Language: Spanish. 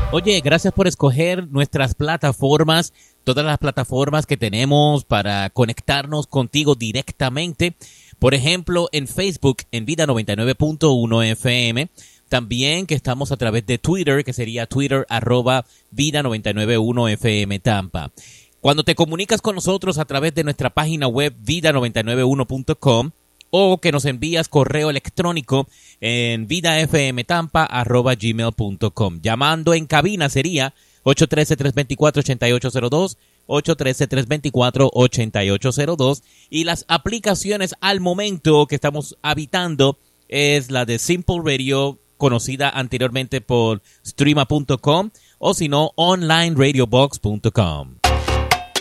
Oye, gracias por escoger nuestras plataformas, todas las plataformas que tenemos para conectarnos contigo directamente. Por ejemplo, en Facebook, en Vida 99.1 FM. También que estamos a través de Twitter, que sería Twitter @Vida 991 FM Tampa. Cuando te comunicas con nosotros a través de nuestra página web vida991.com o que nos envías correo electrónico en vidafmtampa@gmail.com. Llamando en cabina sería 813-324-8802, 813-324-8802, y las aplicaciones al momento que estamos habitando es la de Simple Radio, conocida anteriormente por streama.com, o si no, onlineradiobox.com.